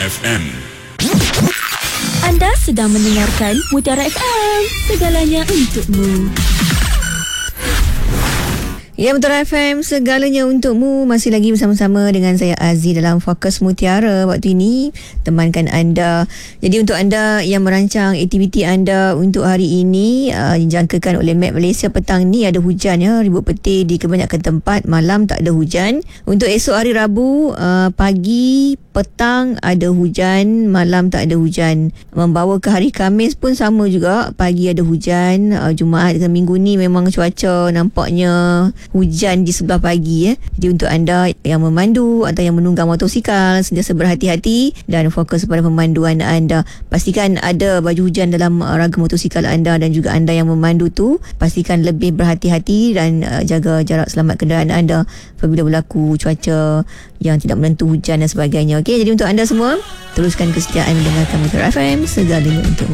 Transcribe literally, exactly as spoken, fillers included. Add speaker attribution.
Speaker 1: F M.
Speaker 2: Anda sedang mendengarkan Mutiara F M, segalanya untukmu.
Speaker 3: Ya, Mutiara F M, segalanya untukmu. Masih lagi bersama-sama dengan saya Aziz dalam Fokus Mutiara waktu ini, temankan anda. Jadi untuk anda yang merancang aktiviti anda untuk hari ini, uh, dijangkakan oleh Met Malaysia petang ni ada hujan ya, ribut petir di kebanyakan tempat, malam tak ada hujan. Untuk esok hari Rabu, uh, pagi, petang ada hujan, malam tak ada hujan. Membawa ke hari Khamis pun sama juga, pagi ada hujan, uh, Jumaat dan Minggu ni memang cuaca nampaknya hujan di sebelah pagi ya. Jadi untuk anda yang memandu atau yang menunggang motosikal, sentiasa berhati-hati dan fokus pada pemanduan anda. Pastikan ada baju hujan dalam uh, ragam motosikal anda, dan juga anda yang memandu tu pastikan lebih berhati-hati dan uh, jaga jarak selamat kenderaan anda apabila berlaku cuaca yang tidak menentu, hujan dan sebagainya. Okey, jadi untuk anda semua, teruskan kesetiaan mendengarkan Mutiara F M, segalanya untuk